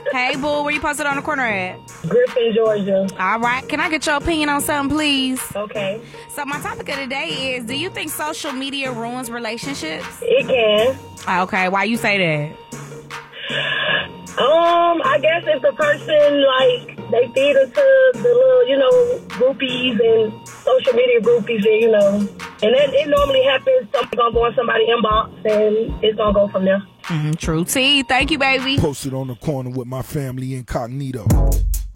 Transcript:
Hey, boo, where you posted on the corner at? Griffin, Georgia. All right. Can I get your opinion on something, please? Okay. So my topic of the day is, do you think social media ruins relationships? It can. Okay. Why you say that? I guess if the person, like, they feed into the little, groupies and social media groupies, and it normally happens. Something's going to go in somebody's inbox, and it's going to go from there. True T. Thank you, baby. Posted on the corner with my family incognito.